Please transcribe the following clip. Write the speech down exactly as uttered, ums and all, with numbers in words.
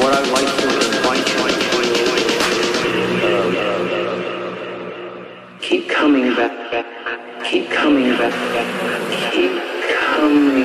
what I would like to invite you to keep coming back, keep coming back, keep coming.